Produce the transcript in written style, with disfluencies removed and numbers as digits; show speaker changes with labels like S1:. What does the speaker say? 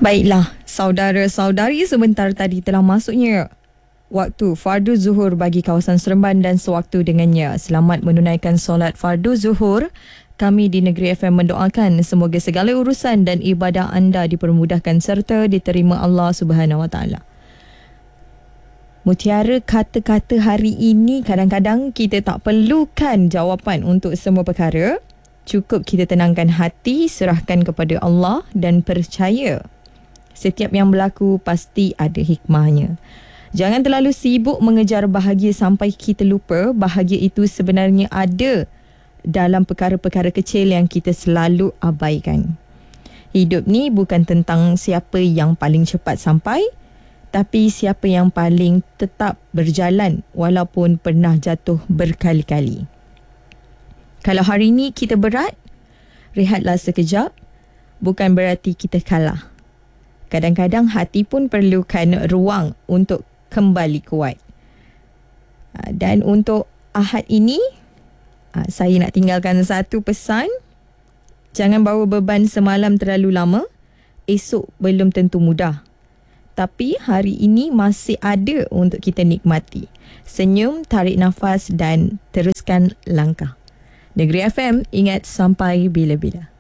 S1: Baiklah, saudara-saudari, sebentar tadi telah masuknya waktu fardu zuhur bagi kawasan Seremban dan sewaktu dengannya. Selamat menunaikan solat fardu zuhur. Kami di Negeri FM mendoakan semoga segala urusan dan ibadah anda dipermudahkan serta diterima Allah Subhanahu Wa Taala. Mutiara kata-kata hari ini, kadang-kadang kita tak perlukan jawapan untuk semua perkara. Cukup kita tenangkan hati, serahkan kepada Allah dan percaya setiap yang berlaku pasti ada hikmahnya. Jangan terlalu sibuk mengejar bahagia sampai kita lupa bahagia itu sebenarnya ada dalam perkara-perkara kecil yang kita selalu abaikan. Hidup ni bukan tentang siapa yang paling cepat sampai, tapi siapa yang paling tetap berjalan walaupun pernah jatuh berkali-kali. Kalau hari ni kita berat, rehatlah sekejap. Bukan berarti kita kalah. Kadang-kadang hati pun perlukan ruang untuk kembali kuat. Dan untuk Ahad ini, saya nak tinggalkan satu pesan. Jangan bawa beban semalam terlalu lama. Esok belum tentu mudah. Tapi hari ini masih ada untuk kita nikmati. Senyum, tarik nafas dan teruskan langkah. Negeri FM, ingat sampai bila-bila.